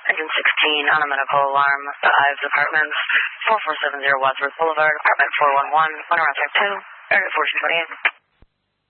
Engine 16 on a medical alarm. The Ives Apartments, 4470 Wadsworth Boulevard, apartment 411, on around 2, area 1428.